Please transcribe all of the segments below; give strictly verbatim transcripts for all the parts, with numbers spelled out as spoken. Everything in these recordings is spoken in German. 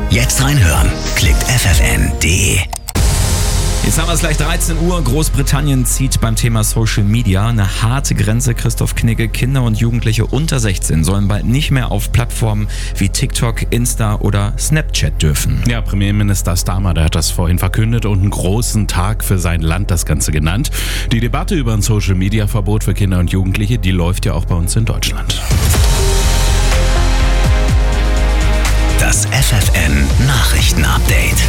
Jetzt reinhören. Klickt f f n punkt d e. Jetzt haben wir es gleich dreizehn Uhr. Großbritannien zieht beim Thema Social Media eine harte Grenze. Christoph Knigge, Kinder und Jugendliche unter sechzehn sollen bald nicht mehr auf Plattformen wie TikTok, Insta oder Snapchat dürfen. Ja, Premierminister Starmer, der hat das vorhin verkündet und einen großen Tag für sein Land das Ganze genannt. Die Debatte über ein Social-Media-Verbot für Kinder und Jugendliche, die läuft ja auch bei uns in Deutschland. Das F F N Nachrichten-Update.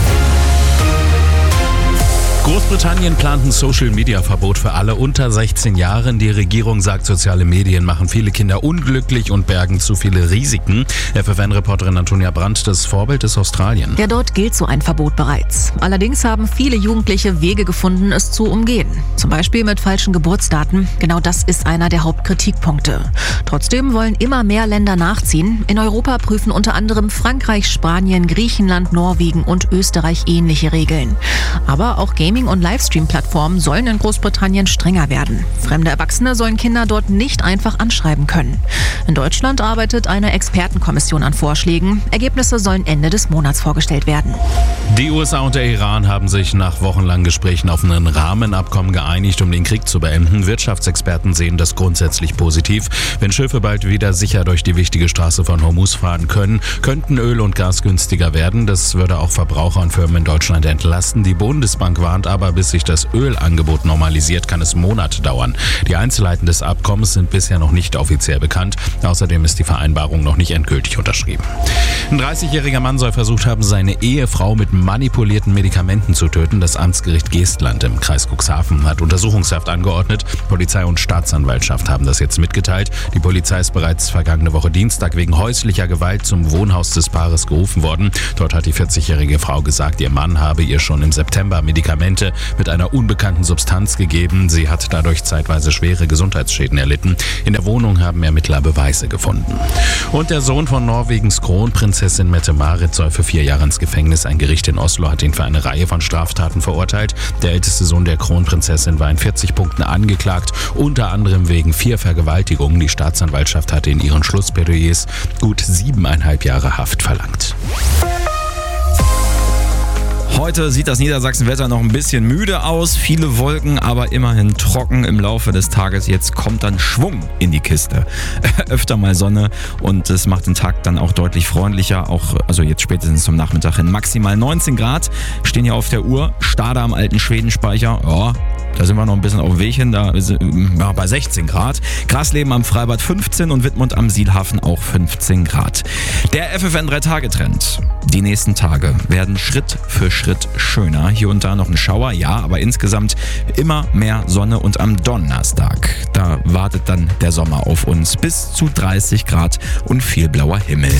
Großbritannien plant ein Social-Media-Verbot für alle unter sechzehn Jahren. Die Regierung sagt, soziale Medien machen viele Kinder unglücklich und bergen zu viele Risiken. F F N-Reporterin Antonia Brandt, das Vorbild ist Australien. Ja, dort gilt so ein Verbot bereits. Allerdings haben viele Jugendliche Wege gefunden, es zu umgehen. Zum Beispiel mit falschen Geburtsdaten. Genau das ist einer der Hauptkritikpunkte. Trotzdem wollen immer mehr Länder nachziehen. In Europa prüfen unter anderem Frankreich, Spanien, Griechenland, Norwegen und Österreich ähnliche Regeln. Aber auch Gaming- und Livestream-Plattformen sollen in Großbritannien strenger werden. Fremde Erwachsene sollen Kinder dort nicht einfach anschreiben können. In Deutschland arbeitet eine Expertenkommission an Vorschlägen. Ergebnisse sollen Ende des Monats vorgestellt werden. Die U S A und der Iran haben sich nach wochenlangen Gesprächen auf ein Rahmenabkommen geeinigt, um den Krieg zu beenden. Wirtschaftsexperten sehen das grundsätzlich positiv. Wenn Schiffe bald wieder sicher durch die wichtige Straße von Hormuz fahren können, könnten Öl und Gas günstiger werden. Das würde auch Verbraucher und Firmen in Deutschland entlasten. Die Bundesbank warnt aber, bis sich das Ölangebot normalisiert, kann es Monate dauern. Die Einzelheiten des Abkommens sind bisher noch nicht offiziell bekannt. Außerdem ist die Vereinbarung noch nicht endgültig unterschrieben. Ein dreißigjähriger Mann soll versucht haben, seine Ehefrau mit manipulierten Medikamenten zu töten. Das Amtsgericht Geestland im Kreis Cuxhaven hat Untersuchungshaft angeordnet. Polizei und Staatsanwaltschaft haben das jetzt mitgeteilt. Die Polizei ist bereits vergangene Woche Dienstag wegen häuslicher Gewalt zum Wohnhaus des Paares gerufen worden. Dort hat die vierzigjährige Frau gesagt, ihr Mann habe ihr schon im September Medikamente mit einer unbekannten Substanz gegeben. Sie hat dadurch zeitweise schwere Gesundheitsschäden erlitten. In der Wohnung haben Ermittler Beweise gefunden. Und der Sohn von Norwegens Kronprinzessin Mette-Marit soll für vier Jahre ins Gefängnis. Ein Gericht in Oslo hat ihn für eine Reihe von Straftaten verurteilt. Der älteste Sohn der Kronprinzessin war in vierzig Punkten angeklagt, unter anderem wegen vier Vergewaltigungen. Die Staatsanwaltschaft hatte in ihren Schlussplädoyers gut siebeneinhalb Jahre Haft verlangt. Heute sieht das Niedersachsenwetter noch ein bisschen müde aus, viele Wolken, aber immerhin trocken im Laufe des Tages. Jetzt kommt dann Schwung in die Kiste. Öfter mal Sonne und es macht den Tag dann auch deutlich freundlicher. Auch, also jetzt spätestens zum Nachmittag hin. Maximal neunzehn Grad stehen hier auf der Uhr. Stade am alten Schwedenspeicher. Ja, da sind wir noch ein bisschen auf dem Weg hin. Da ist, ja, bei sechzehn Grad. Grasleben am Freibad fünfzehn und Wittmund am Sielhafen auch fünfzehn Grad. Der F F N drei Tage Trend. Die nächsten Tage werden Schritt für Schritt schöner. Hier und da noch ein Schauer, ja, aber insgesamt immer mehr Sonne und am Donnerstag, da wartet dann der Sommer auf uns. Bis zu dreißig Grad und viel blauer Himmel.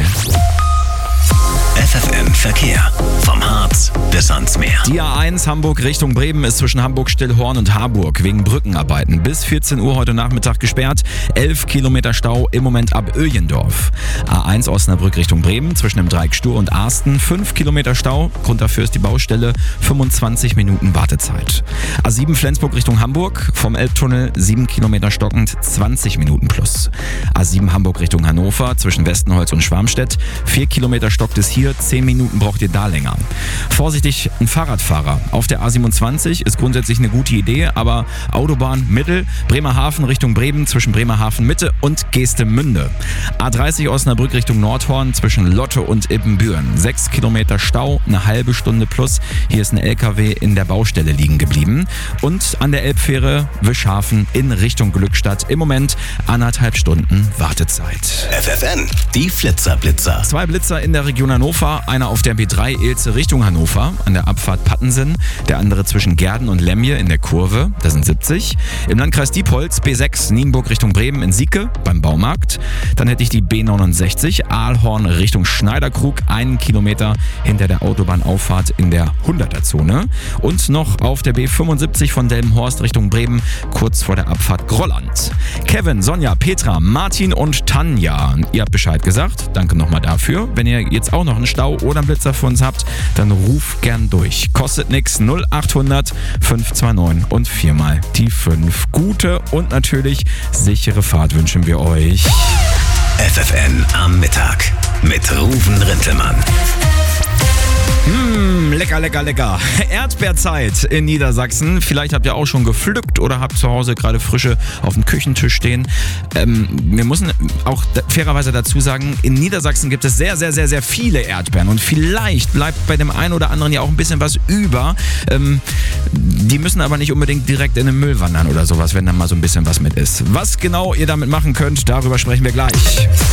F F N Verkehr. Vom Harz bis ans Meer. Die A eins Hamburg Richtung Bremen ist zwischen Hamburg-Stillhorn und Harburg wegen Brückenarbeiten bis vierzehn Uhr heute Nachmittag gesperrt. elf Kilometer Stau im Moment ab Öjendorf. A eins Osnabrück Richtung Bremen zwischen dem Dreieck Stur und Arsten. fünf Kilometer Stau. Grund dafür ist die Baustelle. fünfundzwanzig Minuten Wartezeit. A sieben Flensburg Richtung Hamburg. Vom Elbtunnel sieben Kilometer stockend. zwanzig Minuten plus. A sieben Hamburg Richtung Hannover zwischen Westenholz und Schwarmstedt. vier Kilometer stockt es hier. zehn Minuten braucht ihr da länger. Vorsichtig, ein Fahrradfahrer. Auf der A siebenundzwanzig ist grundsätzlich eine gute Idee, aber Autobahn Mittel, Bremerhaven Richtung Bremen zwischen Bremerhaven Mitte und Geestemünde. A dreißig Osnabrück Richtung Nordhorn zwischen Lotte und Ippenbüren. sechs Kilometer Stau, eine halbe Stunde plus. Hier ist ein L K W in der Baustelle liegen geblieben. Und an der Elbfähre Wischhafen in Richtung Glückstadt im Moment anderthalb Stunden Wartezeit. F F N, die Flitzer-Blitzer. Zwei Blitzer in der Region Hannover, einer auf der B drei Ilze Richtung Hannover an der Abfahrt Pattensen, der andere zwischen Gerden und Lemje in der Kurve, das sind siebzig. Im Landkreis Diepholz B sechs Nienburg Richtung Bremen in Sieke beim Baumarkt. Dann hätte ich die B neunundsechzig Aalhorn Richtung Schneiderkrug, einen Kilometer hinter der Autobahnauffahrt in der hunderter-Zone. Und noch auf der B fünfundsiebzig von Delmenhorst Richtung Bremen, kurz vor der Abfahrt Grolland. Kevin, Sonja, Petra, Martin und Tanja, ihr habt Bescheid gesagt. Danke nochmal dafür. Wenn ihr jetzt auch noch einen Stau oder einen Blitzer für uns habt, dann ruft gern durch. Kostet nix. null achthundert fünf zwei neun und viermal die fünf. Gute und natürlich sichere Fahrt wünschen wir euch. F F N am Mittag mit Ruven Rintelmann. Mmh, lecker, lecker, lecker. Erdbeerzeit in Niedersachsen. Vielleicht habt ihr auch schon gepflückt oder habt zu Hause gerade frische auf dem Küchentisch stehen. Ähm, wir müssen auch fairerweise dazu sagen, in Niedersachsen gibt es sehr, sehr, sehr, sehr viele Erdbeeren. Und vielleicht bleibt bei dem einen oder anderen ja auch ein bisschen was über. Ähm, die müssen aber nicht unbedingt direkt in den Müll wandern oder sowas, wenn da mal so ein bisschen was mit ist. Was genau ihr damit machen könnt, darüber sprechen wir gleich.